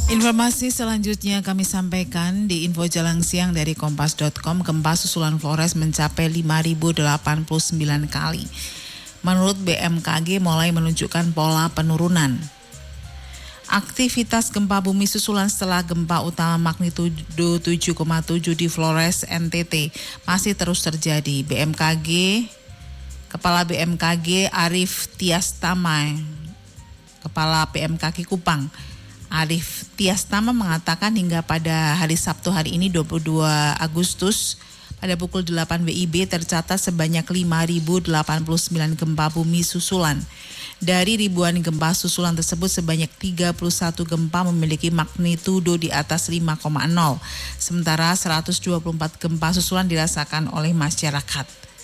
Informasi selanjutnya kami sampaikan di info Jelang Siang dari Kompas.com. Gempa susulan Flores mencapai 5.089 kali. Menurut BMKG mulai menunjukkan pola penurunan. Aktivitas gempa bumi susulan setelah gempa utama magnitudo 7,7 di Flores, NTT masih terus terjadi. Kepala BMKG Arief Tiastama, Kepala BMKG Kupang Arief Tiastama mengatakan hingga pada hari Sabtu hari ini 22 Agustus pada pukul 8 WIB tercatat sebanyak 5.089 gempa bumi susulan. Dari ribuan gempa susulan tersebut sebanyak 31 gempa memiliki magnitudo di atas 5,0. Sementara 124 gempa susulan dirasakan oleh masyarakat.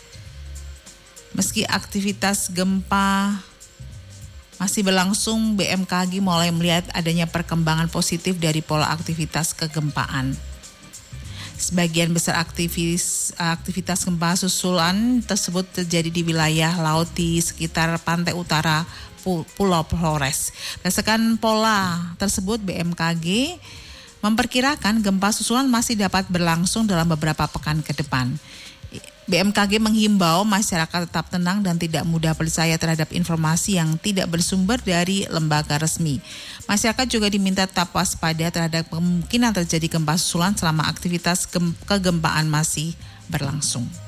Meski aktivitas gempa masih berlangsung, BMKG mulai melihat adanya perkembangan positif dari pola aktivitas kegempaan. Sebagian besar aktivitas gempa susulan tersebut terjadi di wilayah laut di sekitar pantai utara Pulau Flores. Berdasarkan pola tersebut, BMKG memperkirakan gempa susulan masih dapat berlangsung dalam beberapa pekan ke depan. BMKG menghimbau masyarakat tetap tenang dan tidak mudah percaya terhadap informasi yang tidak bersumber dari lembaga resmi. Masyarakat juga diminta tetap waspada terhadap kemungkinan terjadi gempa susulan selama aktivitas kegempaan masih berlangsung.